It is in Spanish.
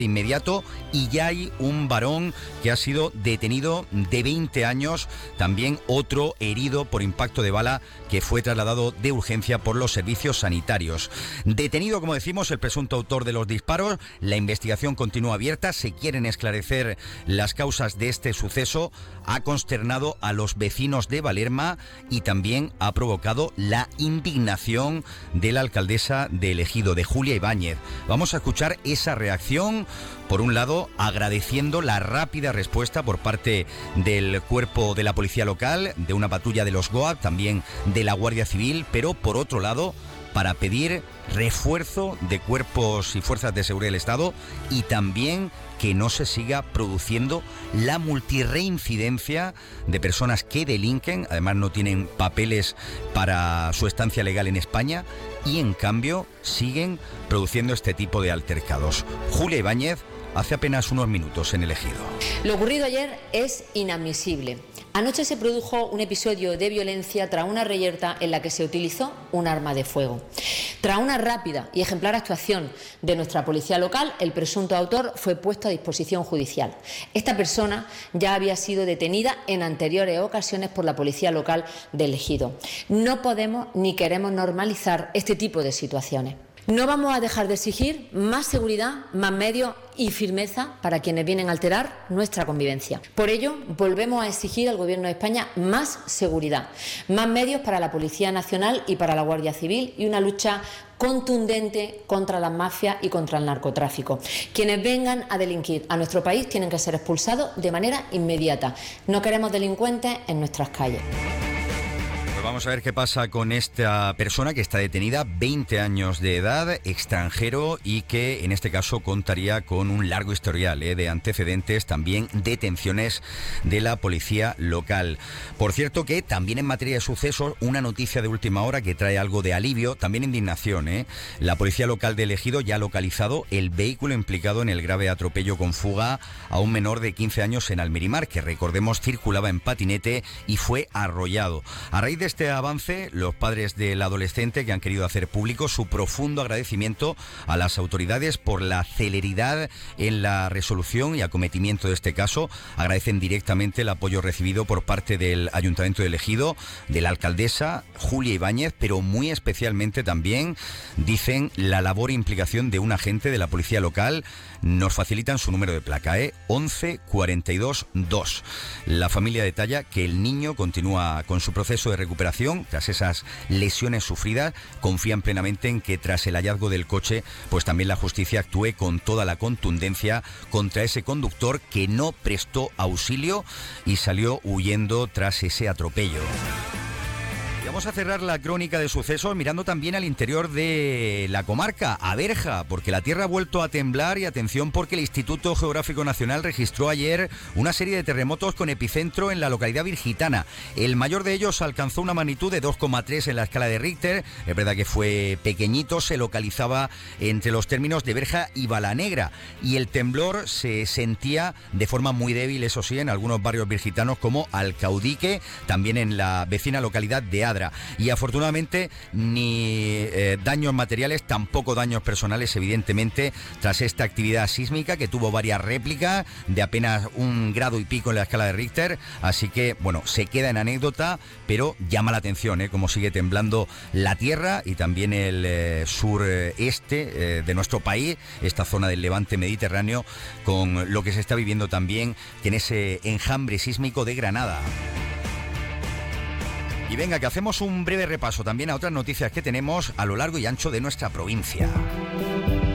inmediato, y ya hay un varón que ha sido detenido de 20 años, también otro herido por impacto de bala que fue trasladado de urgencia por los servicios sanitarios. Detenido, como decimos, el presunto autor de los disparos. La investigación continúa abierta, se quieren esclarecer las causas de este suceso. Ha consternado a los vecinos de Valerma y también ha provocado la indignación de la alcaldesa de El Ejido, de Julia Ibáñez. Vamos a escuchar esa reacción. Por un lado, agradeciendo la rápida respuesta por parte del cuerpo de la policía local, de una patrulla de los GOAP, también de la Guardia Civil, pero por otro lado, para pedir refuerzo de cuerpos y fuerzas de seguridad del Estado y también que no se siga produciendo la multirreincidencia de personas que delinquen, además no tienen papeles para su estancia legal en España y en cambio siguen produciendo este tipo de altercados. Julia Ibáñez, hace apenas unos minutos en El Ejido. Lo ocurrido ayer es inadmisible. Anoche se produjo un episodio de violencia tras una reyerta en la que se utilizó un arma de fuego. Tras una rápida y ejemplar actuación de nuestra policía local, el presunto autor fue puesto a disposición judicial. Esta persona ya había sido detenida en anteriores ocasiones por la policía local de El Ejido. No podemos ni queremos normalizar este tipo de situaciones. No vamos a dejar de exigir más seguridad, más medios y firmeza para quienes vienen a alterar nuestra convivencia. Por ello, volvemos a exigir al Gobierno de España más seguridad, más medios para la Policía Nacional y para la Guardia Civil y una lucha contundente contra las mafias y contra el narcotráfico. Quienes vengan a delinquir a nuestro país tienen que ser expulsados de manera inmediata. No queremos delincuentes en nuestras calles. Vamos a ver qué pasa con esta persona que está detenida, 20 años de edad, extranjero y que en este caso contaría con un largo historial de antecedentes, también detenciones de la policía local. Por cierto que también en materia de sucesos, una noticia de última hora que trae algo de alivio, también indignación. La policía local de El Ejido ya ha localizado el vehículo implicado en el grave atropello con fuga a un menor de 15 años en Almerimar, que recordemos circulaba en patinete y fue arrollado. A raíz de este avance, los padres del adolescente que han querido hacer público su profundo agradecimiento a las autoridades por la celeridad en la resolución y acometimiento de este caso. Agradecen directamente el apoyo recibido por parte del Ayuntamiento de El Ejido, de la alcaldesa Julia Ibáñez, pero muy especialmente también dicen la labor e implicación de un agente de la policía local. Nos facilitan su número de placa, 11 42 2. La familia detalla que el niño continúa con su proceso de recuperación tras esas lesiones sufridas. Confían plenamente en que tras el hallazgo del coche, pues también la justicia actúe con toda la contundencia contra ese conductor que no prestó auxilio y salió huyendo tras ese atropello. Vamos a cerrar la crónica de sucesos mirando también al interior de la comarca, a Berja, porque la tierra ha vuelto a temblar y atención porque el Instituto Geográfico Nacional registró ayer una serie de terremotos con epicentro en la localidad virgitana. El mayor de ellos alcanzó una magnitud de 2,3 en la escala de Richter. Es verdad que fue pequeñito, se localizaba entre los términos de Berja y Balanegra y el temblor se sentía de forma muy débil, eso sí, en algunos barrios virgitanos como Alcaudique, también en la vecina localidad de Adra. Y afortunadamente ni daños materiales, tampoco daños personales, evidentemente, tras esta actividad sísmica que tuvo varias réplicas de apenas 1,5 grados en la escala de Richter. Así que, bueno, se queda en anécdota, pero llama la atención cómo sigue temblando la tierra y también el sureste de nuestro país, esta zona del levante mediterráneo, con lo que se está viviendo también en ese enjambre sísmico de Granada. Y venga, que hacemos un breve repaso también a otras noticias que tenemos a lo largo y ancho de nuestra provincia.